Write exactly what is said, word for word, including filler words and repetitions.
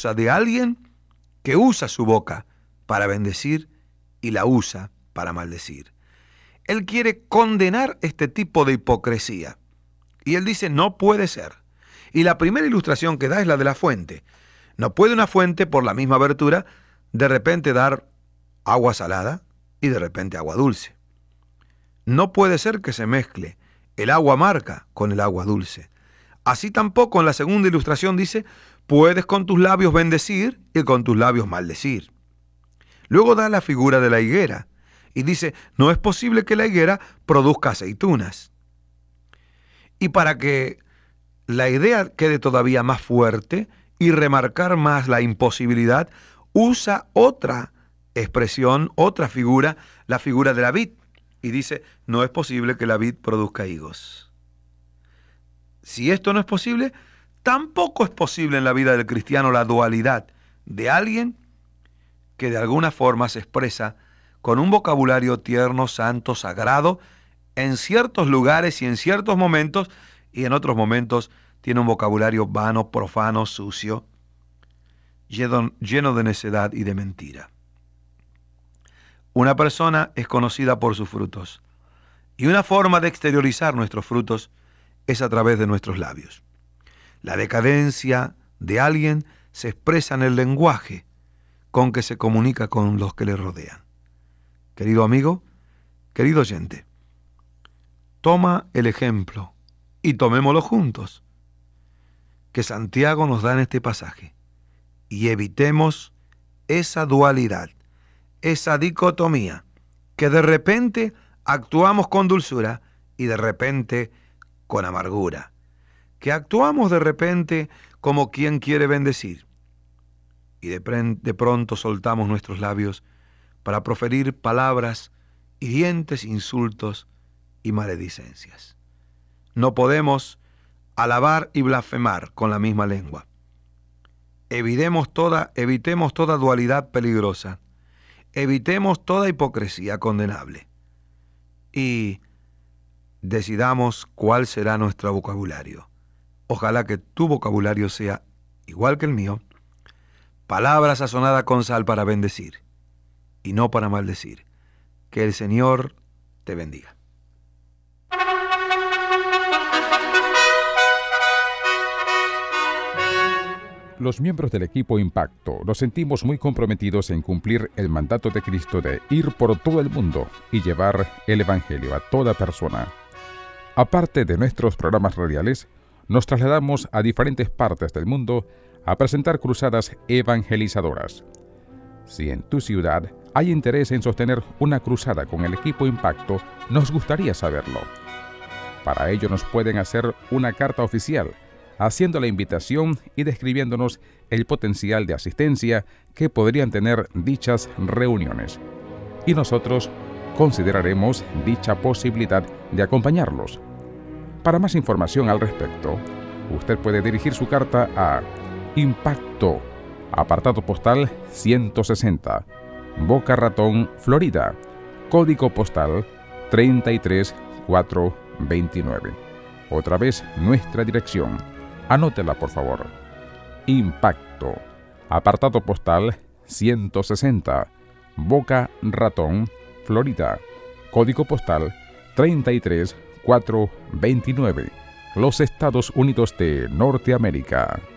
causa de alguien que usa su boca para bendecir y la usa para maldecir. Él quiere condenar este tipo de hipocresía. Y él dice, no puede ser. Y la primera ilustración que da es la de la fuente. No puede una fuente, por la misma abertura, de repente dar agua salada y de repente agua dulce. No puede ser que se mezcle el agua amarga con el agua dulce. Así tampoco en la segunda ilustración dice, puedes con tus labios bendecir y con tus labios maldecir. Luego da la figura de la higuera y dice, no es posible que la higuera produzca aceitunas. Y para que la idea quede todavía más fuerte y remarcar más la imposibilidad, usa otra expresión, otra figura, la figura de la vid. Y dice, no es posible que la vid produzca higos. Si esto no es posible, tampoco es posible en la vida del cristiano la dualidad de alguien que de alguna forma se expresa con un vocabulario tierno, santo, sagrado, en ciertos lugares y en ciertos momentos, y en otros momentos tiene un vocabulario vano, profano, sucio, lleno, lleno de necedad y de mentira. Una persona es conocida por sus frutos, y una forma de exteriorizar nuestros frutos es a través de nuestros labios. La decadencia de alguien se expresa en el lenguaje con que se comunica con los que le rodean. Querido amigo, querido oyente, toma el ejemplo y tomémoslo juntos que Santiago nos da en este pasaje y evitemos esa dualidad, esa dicotomía, que de repente actuamos con dulzura y de repente con amargura, que actuamos de repente como quien quiere bendecir y de, pre- de pronto soltamos nuestros labios para proferir palabras, hirientes insultos y maledicencias. No podemos alabar y blasfemar con la misma lengua. Evitemos toda, evitemos toda dualidad peligrosa. Evitemos toda hipocresía condenable. Y decidamos cuál será nuestro vocabulario. Ojalá que tu vocabulario sea igual que el mío. Palabra sazonada con sal para bendecir y no para maldecir. Que el Señor te bendiga. Los miembros del equipo Impacto nos sentimos muy comprometidos en cumplir el mandato de Cristo de ir por todo el mundo y llevar el Evangelio a toda persona. Aparte de nuestros programas radiales, nos trasladamos a diferentes partes del mundo a presentar cruzadas evangelizadoras. Si en tu ciudad hay interés en sostener una cruzada con el equipo Impacto, nos gustaría saberlo. Para ello nos pueden hacer una carta oficial, haciendo la invitación y describiéndonos el potencial de asistencia que podrían tener dichas reuniones. Y nosotros consideraremos dicha posibilidad de acompañarlos. Para más información al respecto, usted puede dirigir su carta a Impacto, apartado postal ciento sesenta, Boca Ratón, Florida, código postal treinta y tres mil cuatrocientos veintinueve. Otra vez nuestra dirección. Anótela, por favor. Impacto, apartado postal ciento sesenta, Boca Ratón, Florida, código postal treinta y tres mil cuatrocientos veintinueve, los Estados Unidos de Norteamérica.